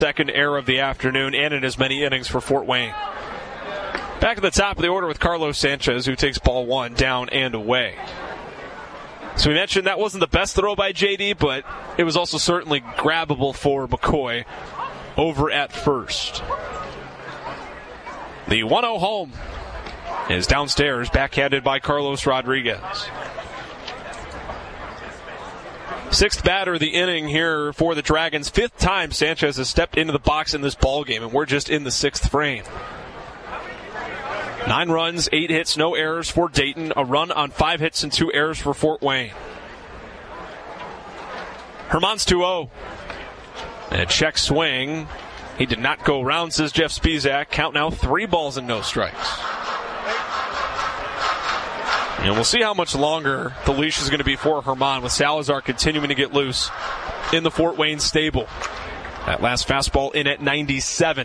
second error of the afternoon and in as many innings for Fort Wayne. Back at the top of the order with Carlos Sanchez, who takes ball one down and away. So we mentioned that wasn't the best throw by JD, but it was also certainly grabbable for McCoy over at first. The 1-0 home is downstairs, backhanded by Carlos Rodriguez. Sixth batter of the inning here for the Dragons. Fifth time Sanchez has stepped into the box in this ballgame, and we're just in the sixth frame. 9 runs, 8 hits, no errors for Dayton. A run on 5 hits and 2 errors for Fort Wayne. Herman's 2-0. And a check swing. He did not go around, says Jeff Spizak. Count now 3 balls and no strikes. And we'll see how much longer the leash is going to be for Herman, with Salazar continuing to get loose in the Fort Wayne stable. That last fastball in at 97.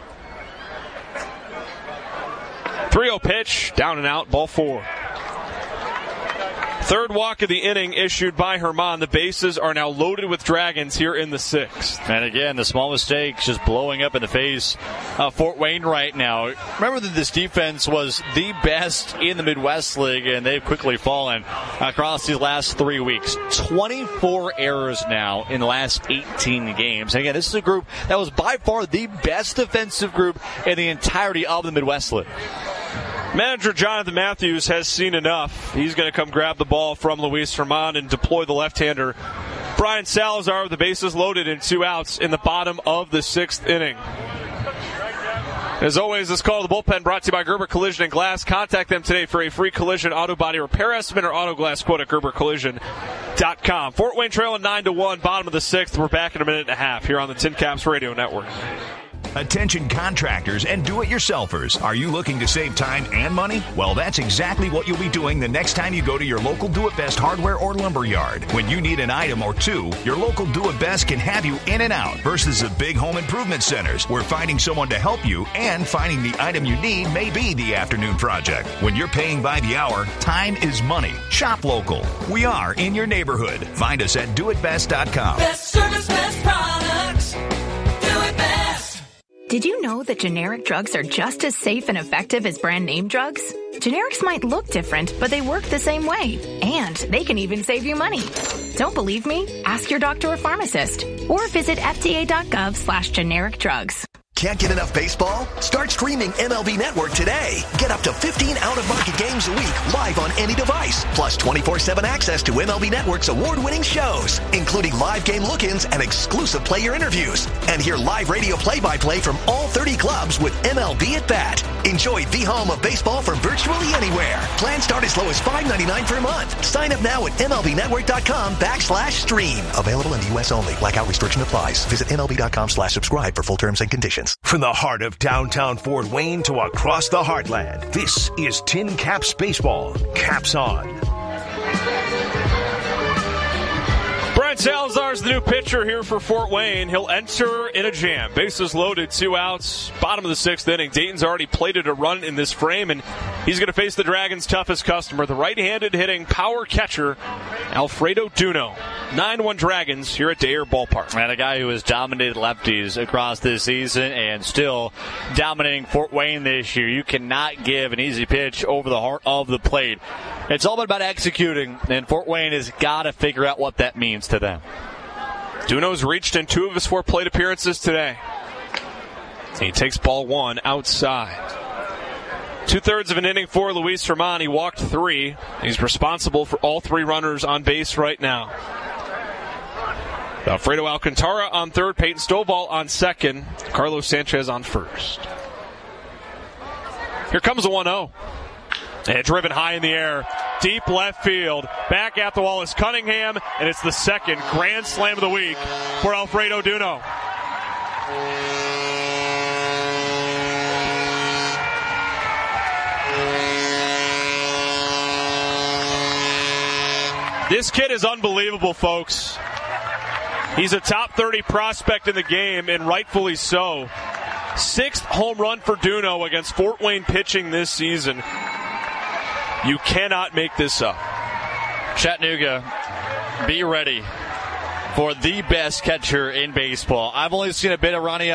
3-0 pitch, down and out, ball 4. Third walk of the inning issued by Herman. The bases are now loaded with Dragons here in the 6th. And again, the small mistakes just blowing up in the face of Fort Wayne right now. Remember that this defense was the best in the Midwest League, and they've quickly fallen across these last 3 weeks. 24 errors now in the last 18 games. And again, this is a group that was by far the best defensive group in the entirety of the Midwest League. Manager Jonathan Matthews has seen enough. He's going to come grab the ball from Luis Herman and deploy the left-hander Brian Salazar with the bases loaded and 2 outs in the bottom of the 6th inning. As always, this call to the bullpen brought to you by Gerber Collision and Glass. Contact them today for a free collision auto body repair estimate or auto glass quote at GerberCollision.com. Fort Wayne trailing 9-1, bottom of the 6th. We're back in a minute and a half here on the Tin Caps Radio Network. Attention contractors and do-it-yourselfers. Are you looking to save time and money? Well, that's exactly what you'll be doing the next time you go to your local Do-It-Best hardware or lumber yard. When you need an item or two, your local Do-It-Best can have you in and out versus the big home improvement centers where finding someone to help you and finding the item you need may be the afternoon project. When you're paying by the hour, time is money. Shop local. We are in your neighborhood. Find us at doitbest.com. Best service, best products. Do-It-Best. Did you know that generic drugs are just as safe and effective as brand name drugs? Generics might look different, but they work the same way. And they can even save you money. Don't believe me? Ask your doctor or pharmacist. Or visit fda.gov/generic drugs. Can't get enough baseball? Start streaming MLB Network today. Get up to 15 out-of-market games a week live on any device. Plus 24/7 access to MLB Network's award-winning shows, including live game look-ins and exclusive player interviews. And hear live radio play-by-play from all 30 clubs with MLB at Bat. Enjoy the home of baseball from virtually anywhere. Plans start as low as $5.99 per month. Sign up now at MLBnetwork.com/stream. Available in the U.S. only. Blackout restriction applies. Visit MLB.com/subscribe for full terms and conditions. From the heart of downtown Fort Wayne to across the heartland, this is Tin Caps Baseball. Caps on. Brian Salazar's the new pitcher here for Fort Wayne. He'll enter in a jam. Bases loaded, 2 outs, bottom of the 6th inning. Dayton's already plated a run in this frame, and he's going to face the Dragons' toughest customer, the right-handed hitting power catcher, Alfredo Duno. 9-1 Dragons here at Dayer Ballpark. And a guy who has dominated lefties across this season and still dominating Fort Wayne this year. You cannot give an easy pitch over the heart of the plate. It's all about executing, and Fort Wayne has got to figure out what that means to them. Duno's reached in 2 of his 4 plate appearances today. He takes ball 1 outside. 2/3 of an inning for Luis Herman. He walked 3. He's responsible for all 3 runners on base right now. Alfredo Alcantara on third, Peyton Stovall on second, Carlos Sanchez on first. Here comes a 1-0. And driven high in the air, deep left field. Back at the wall is Cunningham, and it's the second grand slam of the week for Alfredo Duno. This kid is unbelievable, folks. He's a top 30 prospect in the game, and rightfully so. 6th home run for Duno against Fort Wayne pitching this season. You cannot make this up. Chattanooga, be ready for the best catcher in baseball. I've only seen a bit of Ronnie